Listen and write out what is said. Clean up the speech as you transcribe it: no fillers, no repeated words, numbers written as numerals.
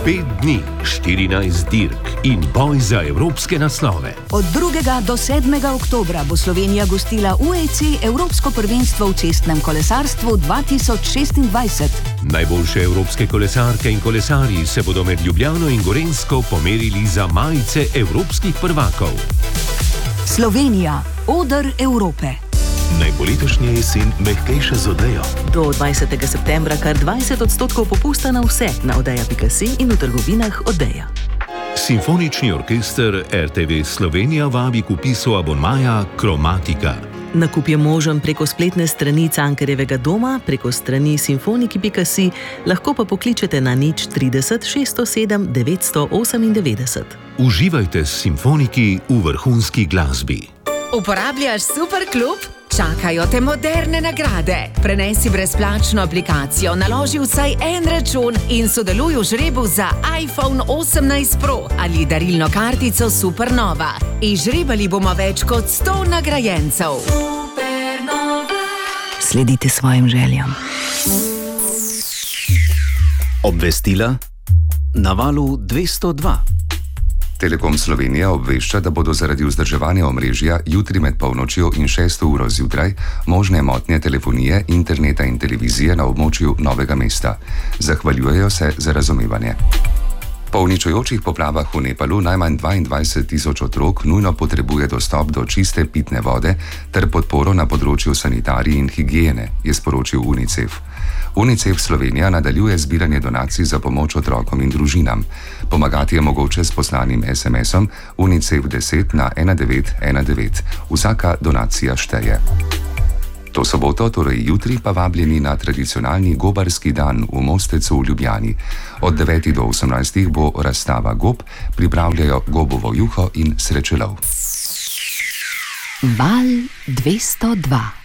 5 dni, 14 dirk in boj za evropske naslove. Od 2. do 7. oktobra bo Slovenija gostila UEC Evropsko prvenstvo v cestnem kolesarstvu 2026. Najboljše evropske kolesarke in kolesarji se bodo med Ljubljano in Gorenjsko pomerili za majice evropskih prvakov. Slovenija, oder Evrope. Naj bo letošnja jesen mehkejša z Odejo. Do 20. septembra kar 20% popusta na vse na odeja.si in v trgovinah Odeja. Simfonični orkester RTV Slovenija vabi k vpisu abonmaja Kromatika. Nakup je možen preko spletne strani Cankarjevega doma, preko strani simfoniki.si, lahko pa pokličete na 030 607 998. Uživajte s simfoniki v vrhunski glasbi. Uporabljaš Superklub? Čakajo te moderne nagrade. Prenesi brezplačno aplikacijo, naloži vsaj en račun in sodeluj v žrebu za iPhone 18 Pro ali darilno kartico Supernova. Izžrebali bomo več kot 100 nagrajencev. Sledite svojim željam. Obvestila na valu 202. Telekom Slovenija obvešča, da bodo zaradi vzdrževanja omrežja jutri med polnočjo in 6. uro zjutraj možne motnje telefonije, interneta in televizije na območju Novega mesta. Zahvaljujejo se za razumevanje. Po uničujočih poplavah v Nepalu najmanj 22.000 otrok nujno potrebuje dostop do čiste pitne vode ter podporo na področju sanitarij in higiene, je sporočil UNICEF. UNICEF Slovenija nadaljuje zbiranje donacij za pomoč otrokom in družinam. Pomagati je mogoče s poslanim SMS-om UNICEF 10 na 1919. Vsaka donacija šteje. To soboto, torej jutri, pa vabljeni na tradicionalni gobarski dan v Mostecu v Ljubljani. Od 9 do 18 bo razstava gob, pripravljajo gobovo juho in srečelov. Val 202.